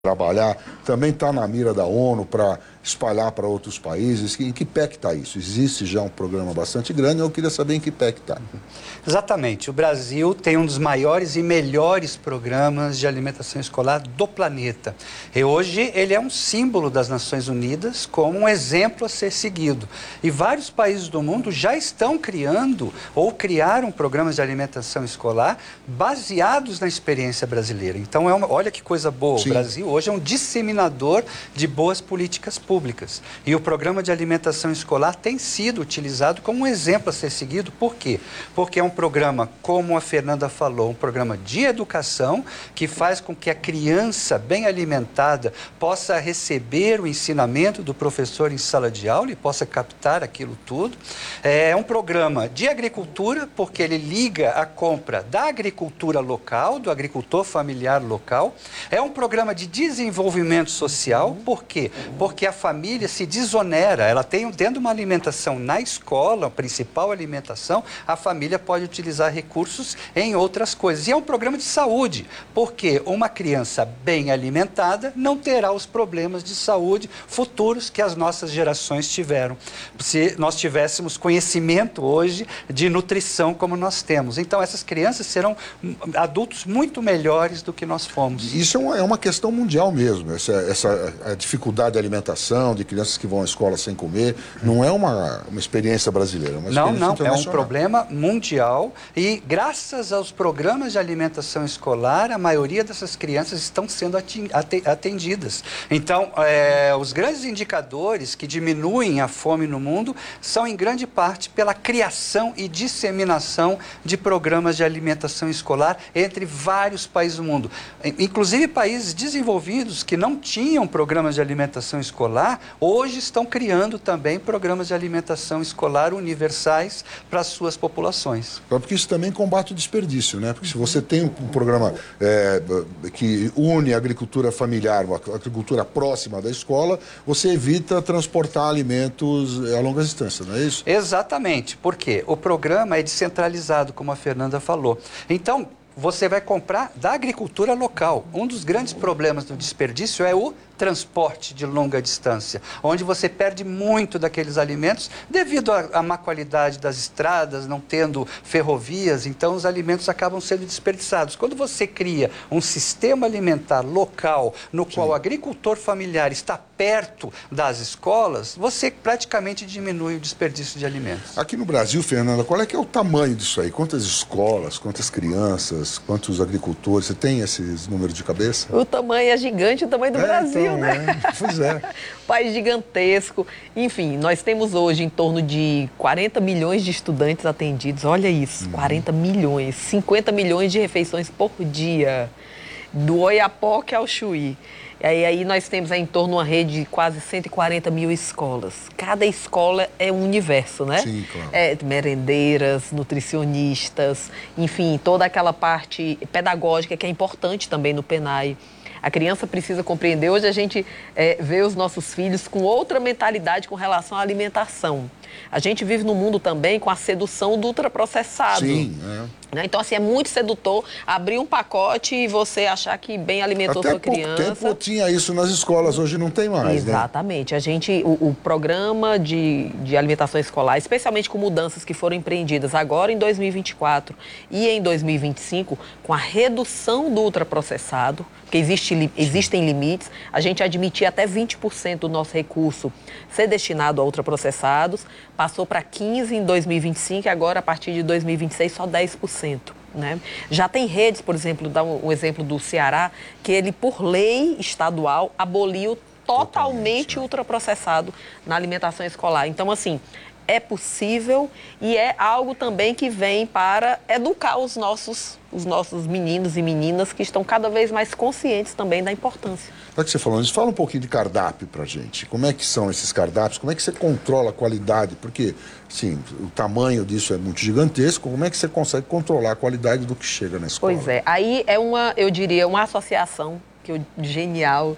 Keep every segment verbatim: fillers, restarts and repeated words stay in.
trabalhar, também está na mira da ONU para espalhar para outros países. Em que pé que está isso? Existe já um programa bastante grande, eu queria saber em que pé que está. Exatamente. O Brasil tem um dos maiores e melhores programas de alimentação escolar do planeta. E hoje ele é um símbolo das Nações Unidas, como um exemplo a ser seguido. E vários países do mundo já estão criando ou criaram programas de alimentação escolar baseados na experiência brasileira. Então, é uma, olha que coisa boa. Sim. O Brasil hoje é um disseminador de boas políticas públicas. E o programa de alimentação escolar tem sido utilizado como um exemplo a ser seguido. Por quê? Porque é um programa, como a Fernanda falou, um programa de educação que faz com que a criança bem alimentada possa receber o ensinamento do professor em sala de aula e possa captar aquilo tudo. É um programa de agricultura, porque ele liga a compra da agricultura local, do agricultor familiar local. É um programa de desenvolvimento social. Por quê? Porque a família se desonera, ela tem, tendo uma alimentação na escola, a principal alimentação, a família pode utilizar recursos em outras coisas. E é um programa de saúde, porque uma criança bem alimentada não terá os problemas de saúde futuros que as nossas gerações tiveram. Se nós tivéssemos conhecimento hoje de nutrição como nós temos. Então, essas crianças serão adultos muito melhores do que nós fomos. Isso é uma, é uma questão mundial mesmo, essa, essa a dificuldade de alimentação, de crianças que vão à escola sem comer, não é uma, uma experiência brasileira, é uma não, experiência não, é um problema mundial e graças aos programas de alimentação escolar, a maioria dessas crianças estão sendo atendidas. Então, é, os grandes indicadores que diminuem a fome no mundo são em grande parte pela criação e disseminação de programas de alimentação escolar entre vários países do mundo. Inclusive países desenvolvidos que não tinham programas de alimentação escolar, hoje estão criando também programas de alimentação escolar universais para as suas populações. Porque isso também combate o desperdício, né? Porque se você tem um programa é, que une a agricultura familiar, a agricultura próxima da escola, você evita transportar alimentos a longas distâncias, não é isso? Exatamente, porque o programa é descentralizado, como a Fernanda falou. Então, você vai comprar da agricultura local. Um dos grandes problemas do desperdício é o transporte de longa distância, onde você perde muito daqueles alimentos devido à, à má qualidade das estradas, não tendo ferrovias, então os alimentos acabam sendo desperdiçados. Quando você cria um sistema alimentar local, no qual Sim. o agricultor familiar está perto das escolas, você praticamente diminui o desperdício de alimentos. Aqui no Brasil, Fernanda, qual é que é o tamanho disso aí? Quantas escolas, quantas crianças, quantos agricultores? Você tem esses números de cabeça? O tamanho é gigante, o tamanho do é, Brasil. Então... É, pois é. País gigantesco. Enfim, nós temos hoje em torno de quarenta milhões de estudantes atendidos. Olha isso, uhum. quarenta milhões, cinquenta milhões de refeições por dia, do Oiapoque ao Chuí. E aí, aí nós temos aí em torno de uma rede de quase cento e quarenta mil escolas. Cada escola é um universo, né? Sim, claro. É, merendeiras, nutricionistas, enfim, toda aquela parte pedagógica que é importante também no PENAI. A criança precisa compreender. Hoje a gente é, vê os nossos filhos com outra mentalidade com relação à alimentação. A gente vive num mundo também com a sedução do ultraprocessado. Sim, é. Né? Então, assim, é muito sedutor abrir um pacote e você achar que bem alimentou Até sua criança. Até pouco tempo tinha isso nas escolas, hoje não tem mais, Exatamente. Né? A gente, o, o programa de, de alimentação escolar, especialmente com mudanças que foram empreendidas agora em dois mil e vinte e quatro e em dois mil e vinte e cinco, com a redução do ultraprocessado, porque existe, existem limites, a gente admitia até vinte por cento do nosso recurso ser destinado a ultraprocessados, passou para quinze por cento em dois mil e vinte e cinco e agora, a partir de dois mil e vinte e seis, só dez por cento. Né? Já tem redes, por exemplo, dá um, um exemplo do Ceará, que ele, por lei estadual, aboliu totalmente, totalmente o ultraprocessado na alimentação escolar. Então, assim, é possível e é algo também que vem para educar os nossos, os nossos meninos e meninas que estão cada vez mais conscientes também da importância. Já que você falou isso, fala um pouquinho de cardápio pra gente. Como é que são esses cardápios? Como é que você controla a qualidade? Porque, sim, o tamanho disso é muito gigantesco. Como é que você consegue controlar a qualidade do que chega na escola? Pois é, aí é uma, eu diria, uma associação que eu, genial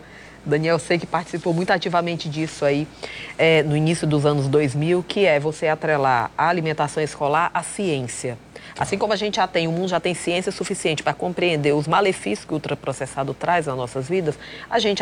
Daniel, eu sei que participou muito ativamente disso aí é, no início dos anos dois mil, que é você atrelar a alimentação escolar à ciência. Assim como a gente já tem, o mundo já tem ciência suficiente para compreender os malefícios que o ultraprocessado traz às nossas vidas, a gente